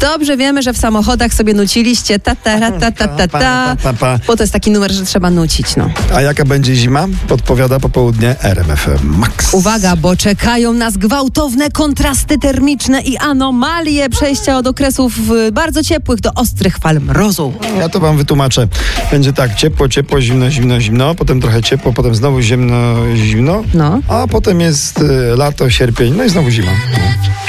Dobrze wiemy, że w samochodach sobie nuciliście bo to jest taki numer, że trzeba nucić, no. A jaka będzie zima? Podpowiada popołudnie RMF Max. Uwaga, bo czekają nas gwałtowne kontrasty termiczne i anomalie przejścia od okresów bardzo ciepłych do ostrych fal mrozu. Ja to wam wytłumaczę. Będzie tak, ciepło, ciepło, zimno, zimno, zimno, potem trochę ciepło, potem znowu zimno, zimno, No. a potem jest lato, sierpień, no i znowu zima.